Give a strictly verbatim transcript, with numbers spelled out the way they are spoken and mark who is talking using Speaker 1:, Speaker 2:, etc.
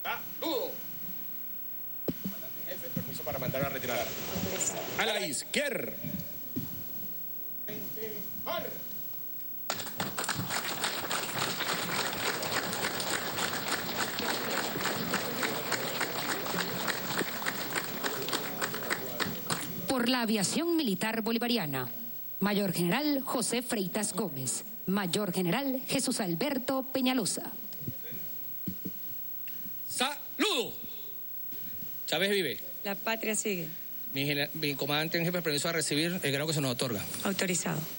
Speaker 1: Saludo. Comandante en jefe, permiso para mandar a retirar. A la izquierda.
Speaker 2: Por la aviación militar bolivariana, Mayor General José Freitas Gómez, Mayor General Jesús Alberto Peñalosa.
Speaker 3: ¡Saludo! Chávez vive.
Speaker 4: La patria sigue.
Speaker 3: Mi, mi comandante en jefe, permiso a recibir el grado que se nos otorga.
Speaker 4: Autorizado.